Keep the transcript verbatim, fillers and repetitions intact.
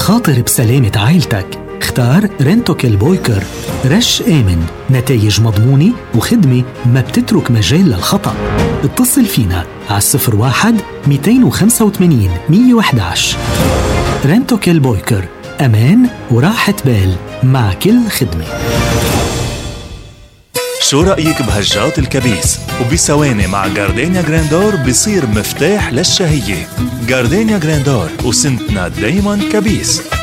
خاطر بسلامة عائلتك اختار رنتوكيل بويكر. رش آمن، نتائج مضمونة وخدمة ما بتترك مجال للخطأ. اتصل فينا على صفر واحد مئتين وخمسة وثمانين مئة وأحد عشر. رنتوكيل بويكر، أمان وراحة بال مع كل خدمة. شو رأيك بهجات الكبيس؟ وبثواني مع جاردينيا جراندور بيصير مفتاح للشهية. جاردينيا جراندور، وسنتنا دايما كبيس.